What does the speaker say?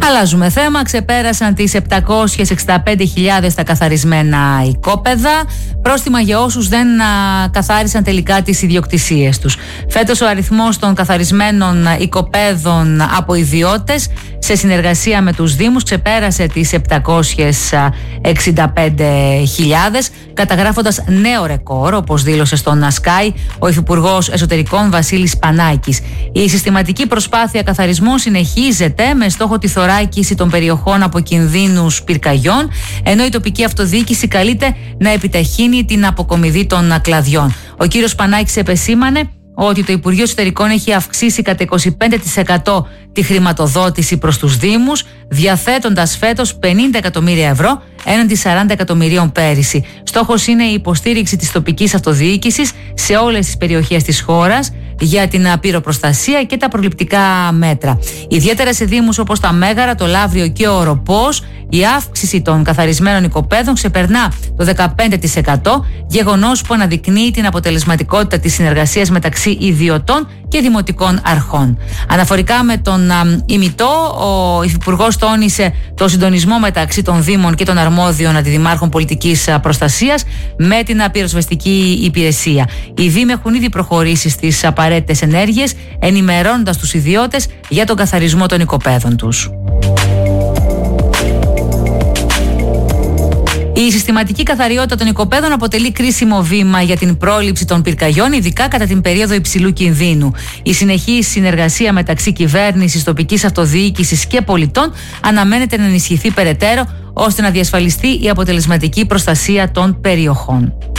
Αλλάζουμε θέμα. Ξεπέρασαν τις 765.000 τα καθαρισμένα οικόπεδα. Πρόστιμα για όσους δεν καθάρισαν τελικά τις ιδιοκτησίες τους. Φέτος ο αριθμός των καθαρισμένων οικοπέδων από ιδιώτες σε συνεργασία με τους Δήμους ξεπέρασε τις 765.000, καταγράφοντας νέο ρεκόρ, όπως δήλωσε στον Sky ο Υφυπουργός Εσωτερικών Βασίλης Πανάκης. Η συστηματική προσπάθεια καθαρισμού συνεχίζεται με στόχο τη θωράκιση των περιοχών από κινδύνους πυρκαγιών, ενώ η τοπική αυτοδιοίκηση καλείται να επιταχύνει την αποκομιδή των κλαδιών. Ο κύριος Πανάκης επεσήμανε ότι το Υπουργείο Εσωτερικών έχει αυξήσει κατά 25% τη χρηματοδότηση προς τους Δήμους, διαθέτοντας φέτος 50 εκατομμύρια ευρώ έναντι 40 εκατομμυρίων πέρυσι. Στόχος είναι η υποστήριξη της τοπικής αυτοδιοίκησης σε όλες τις περιοχές της χώρας για την πυροπροστασία και τα προληπτικά μέτρα. Ιδιαίτερα σε δήμους όπως τα Μέγαρα, το Λαύριο και ο Οροπός, η αύξηση των καθαρισμένων οικοπαίδων ξεπερνά το 15%, γεγονός που αναδεικνύει την αποτελεσματικότητα της συνεργασίας μεταξύ ιδιωτών και δημοτικών αρχών. Αναφορικά με τον ημιτό, ο Υφυπουργός τόνισε το συντονισμό μεταξύ των Δήμων και των αρμόδιων αντιδημάρχων πολιτικής προστασίας με την πυροσβεστική υπηρεσία. Οι Δήμοι έχουν ήδη προχωρήσει στις απαραίτητες ενέργειες, ενημερώνοντας τους ιδιώτες για τον καθαρισμό των οικοπαίδων τους. Η συστηματική καθαριότητα των οικοπαίδων αποτελεί κρίσιμο βήμα για την πρόληψη των πυρκαγιών, ειδικά κατά την περίοδο υψηλού κινδύνου. Η συνεχής συνεργασία μεταξύ κυβέρνησης, τοπικής αυτοδιοίκησης και πολιτών αναμένεται να ενισχυθεί περαιτέρω, ώστε να διασφαλιστεί η αποτελεσματική προστασία των περιοχών.